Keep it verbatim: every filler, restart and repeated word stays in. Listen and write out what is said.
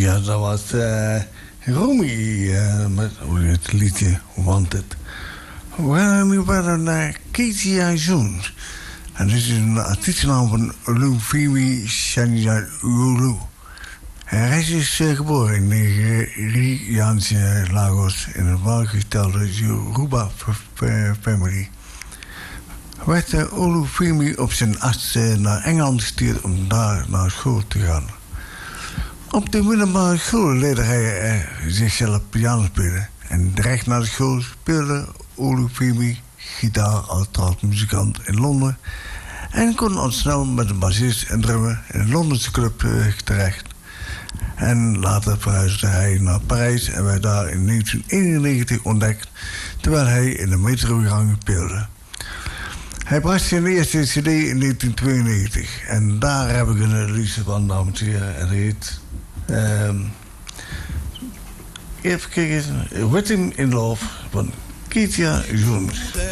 Ja, dat was uh, Romy uh, met het liedje Wanted. We gaan nu verder naar Ketia Jones. En dit is een artiestennaam van Olufemi Shaniaolu. Hij is uh, geboren in Nigeriaanse Lagos in een welgestelde Yoruba family. Werd uh, Olufemi op zijn achtste naar Engeland gestuurd om daar naar school te gaan. Op de middelbare school leerde hij uh, zichzelf piano spelen. En direct na de school speelde Olufemi gitaar als muzikant in Londen. En kon al snel met een bassist en drummer in een Londense club uh, terecht. En later verhuisde hij naar Parijs en werd daar in negentien eenennegentig ontdekt, terwijl hij in de metrogang speelde. Hij bracht zijn eerste cd in negentien tweeënnegentig en daar heb ik een release van, dames en heren. En dat heet... Um, even kijken, Rhythm in Love van Ketia Jones.